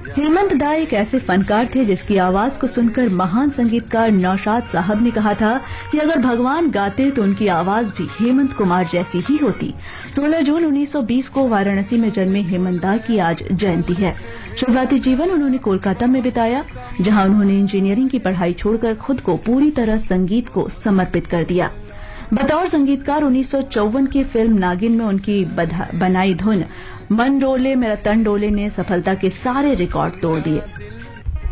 हेमंत दा एक ऐसे फनकार थे जिसकी आवाज को सुनकर महान संगीतकार नौशाद साहब ने कहा था कि अगर भगवान गाते तो उनकी आवाज भी हेमंत कुमार जैसी ही होती। 16 जून 1920 को वाराणसी में जन्मे हेमंत दा की आज जयंती है। शुरुआती जीवन उन्होंने कोलकाता में बिताया, जहां उन्होंने इंजीनियरिंग की पढ़ाई छोड़कर खुद को पूरी तरह संगीत को समर्पित कर दिया। बतौर संगीतकार 1954 की फिल्म नागिन में उनकी बनाई धुन मन डोले मेरा तन डोले ने सफलता के सारे रिकॉर्ड तोड़ दिए।